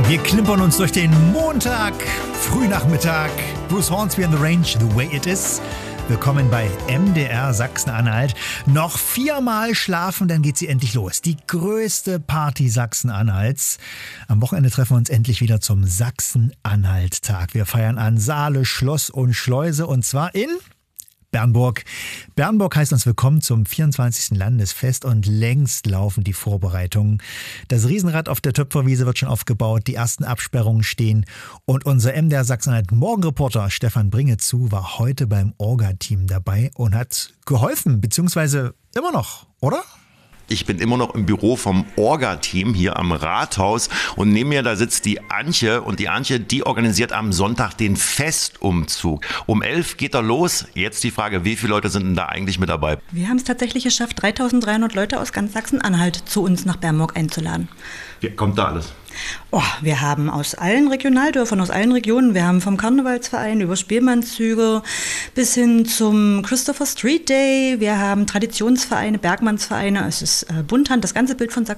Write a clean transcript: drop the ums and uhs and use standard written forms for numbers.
Wir klimpern uns durch den Montag, Frühnachmittag. Bruce Hornsby and the Range, The Way It Is. Willkommen bei MDR Sachsen-Anhalt. Noch 4-mal schlafen, dann geht sie endlich los. Die größte Party Sachsen-Anhalts. Am Wochenende treffen wir uns endlich wieder zum Sachsen-Anhalt-Tag. Wir feiern an Saale, Schloss und Schleuse und zwar in Bernburg. Bernburg heißt uns willkommen zum 24. Landesfest und längst laufen die Vorbereitungen. Das Riesenrad auf der Töpferwiese wird schon aufgebaut, die ersten Absperrungen stehen und unser MDR Sachsen-Anhalt Morgenreporter Stefan Bringezu war heute beim Orga-Team dabei und hat geholfen, beziehungsweise immer noch, oder? Ich bin immer noch im Büro vom Orga-Team hier am Rathaus und neben mir da sitzt die Antje und die Antje, die organisiert am Sonntag den Festumzug. Um 11 geht er los. Jetzt die Frage, wie viele Leute sind denn da eigentlich mit dabei? Wir haben es tatsächlich geschafft, 3.300 Leute aus ganz Sachsen-Anhalt zu uns nach Bernburg einzuladen. Wer kommt da alles? Oh, wir haben aus allen Regionaldörfern, aus allen Regionen, wir haben vom Karnevalsverein über Spielmannszüge bis hin zum Christopher Street Day, wir haben Traditionsvereine, Bergmannsvereine, es ist Bunthand, das ganze Bild von